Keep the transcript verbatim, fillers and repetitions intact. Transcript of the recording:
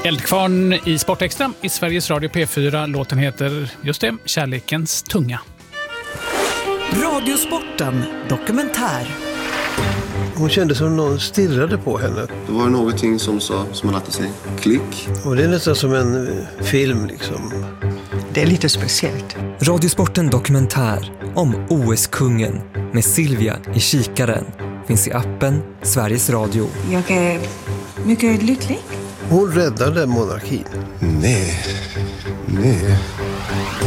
Eldkvarn i Sportextra i Sveriges Radio P fyra. Låten heter just det, Kärlekens tunga. Radiosporten dokumentär. Hon kände som någon stirrade på henne. Det var någonting som sa, som man alltid säger, klick. Och det är nästan som en eh, film liksom. Det är lite speciellt. Radiosporten dokumentär om O S-kungen med Silvia i kikaren finns i appen Sveriges Radio. Jag är mycket lycklig. Hon räddade monarkin. Nej, nej.